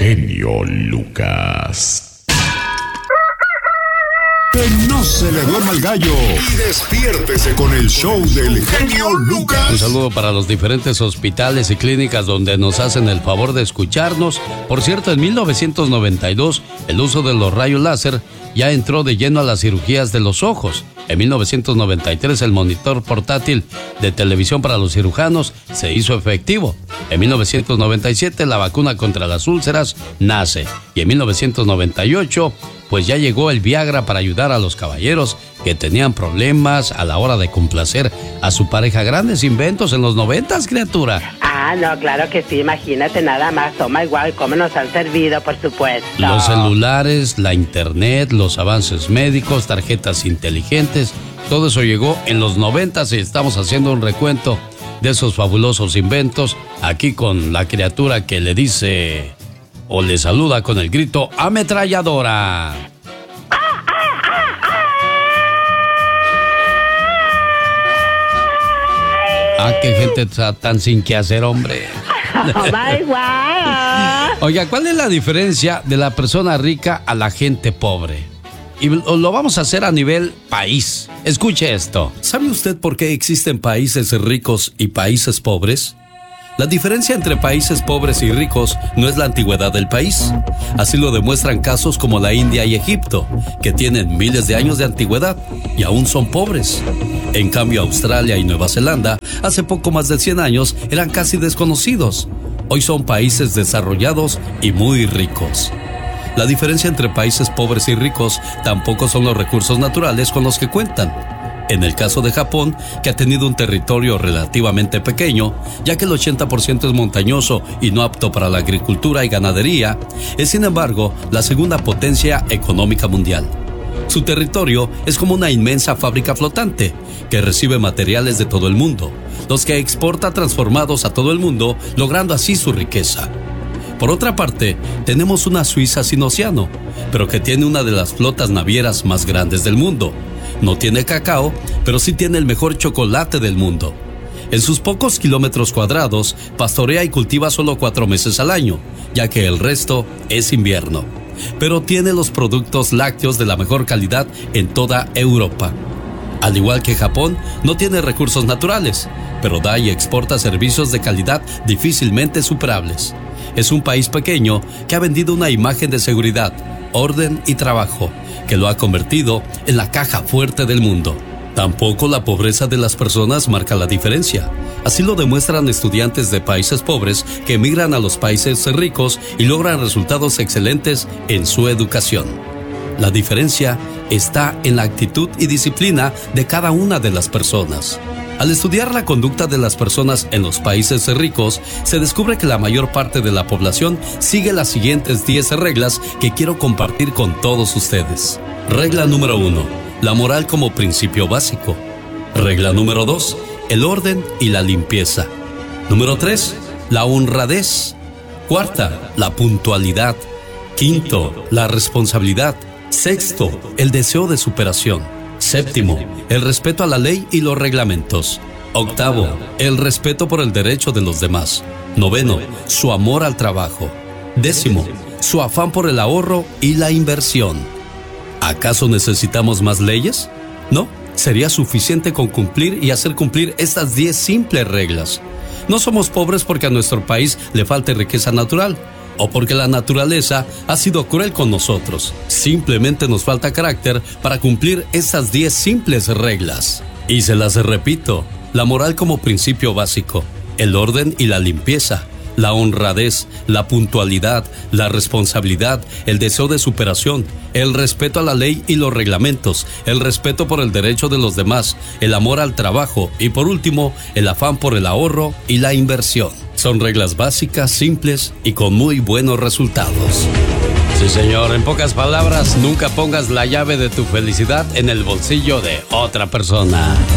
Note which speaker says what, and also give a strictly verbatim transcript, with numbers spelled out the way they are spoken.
Speaker 1: genio Lucas.
Speaker 2: Que no se le duerma el gallo y despiértese con el show del genio Lucas.
Speaker 3: Un saludo para los diferentes hospitales y clínicas donde nos hacen el favor de escucharnos. Por cierto, en mil novecientos noventa y dos el uso de los rayos láser ya entró de lleno a las cirugías de los ojos. En mil novecientos noventa y tres el monitor portátil de televisión para los cirujanos se hizo efectivo. En mil novecientos noventa y siete la vacuna contra las úlceras nace. Y en mil novecientos noventa y ocho pues ya llegó el Viagra para ayudar a los caballeros que tenían problemas a la hora de complacer a su pareja. Grandes inventos en los noventas, criatura.
Speaker 4: Ah, no, claro que sí, imagínate nada más. Toma igual, cómo nos han servido, por supuesto.
Speaker 3: Los celulares, la internet, los avances médicos, tarjetas inteligentes, todo eso llegó en los noventas y estamos haciendo un recuento de esos fabulosos inventos aquí con la criatura que le dice o le saluda con el grito ametralladora. Ah, qué gente está tan sin qué hacer, hombre.
Speaker 4: Oh my God.
Speaker 3: Oiga, ¿cuál es la diferencia de la persona rica a la gente pobre? Y lo vamos a hacer a nivel país. Escuche esto. ¿Sabe usted por qué existen países ricos y países pobres? La diferencia entre países pobres y ricos no es la antigüedad del país. Así lo demuestran casos como la India y Egipto, que tienen miles de años de antigüedad y aún son pobres. En cambio, Australia y Nueva Zelanda, hace poco más de cien años, eran casi desconocidos. Hoy son países desarrollados y muy ricos. La diferencia entre países pobres y ricos tampoco son los recursos naturales con los que cuentan. En el caso de Japón, que ha tenido un territorio relativamente pequeño, ya que el ochenta por ciento es montañoso y no apto para la agricultura y ganadería, es sin embargo la segunda potencia económica mundial. Su territorio es como una inmensa fábrica flotante que recibe materiales de todo el mundo, los que exporta transformados a todo el mundo, logrando así su riqueza. Por otra parte, tenemos una Suiza sin océano, pero que tiene una de las flotas navieras más grandes del mundo. No tiene cacao, pero sí tiene el mejor chocolate del mundo. En sus pocos kilómetros cuadrados, pastorea y cultiva solo cuatro meses al año, ya que el resto es invierno. Pero tiene los productos lácteos de la mejor calidad en toda Europa. Al igual que Japón, no tiene recursos naturales, pero da y exporta servicios de calidad difícilmente superables. Es un país pequeño que ha vendido una imagen de seguridad, orden y trabajo, que lo ha convertido en la caja fuerte del mundo. Tampoco la pobreza de las personas marca la diferencia. Así lo demuestran estudiantes de países pobres que emigran a los países ricos y logran resultados excelentes en su educación. La diferencia está en la actitud y disciplina de cada una de las personas. Al estudiar la conducta de las personas en los países ricos, se descubre que la mayor parte de la población sigue las siguientes diez reglas que quiero compartir con todos ustedes. Regla número uno, la moral como principio básico. Regla número dos, el orden y la limpieza. Número tres, la honradez. Cuarta, la puntualidad. Quinto, la responsabilidad. Sexto, el deseo de superación. Séptimo, el respeto a la ley y los reglamentos. Octavo, el respeto por el derecho de los demás. Noveno, su amor al trabajo. Décimo, su afán por el ahorro y la inversión. ¿Acaso necesitamos más leyes? No, sería suficiente con cumplir y hacer cumplir estas diez simples reglas. No somos pobres porque a nuestro país le falte riqueza natural, o porque la naturaleza ha sido cruel con nosotros. Simplemente nos falta carácter para cumplir esas diez simples reglas. Y se las repito, la moral como principio básico, el orden y la limpieza, la honradez, la puntualidad, la responsabilidad, el deseo de superación, el respeto a la ley y los reglamentos, el respeto por el derecho de los demás, el amor al trabajo y por último, el afán por el ahorro y la inversión. Son reglas básicas, simples y con muy buenos resultados. Sí, señor. En pocas palabras, nunca pongas la llave de tu felicidad en el bolsillo de otra persona.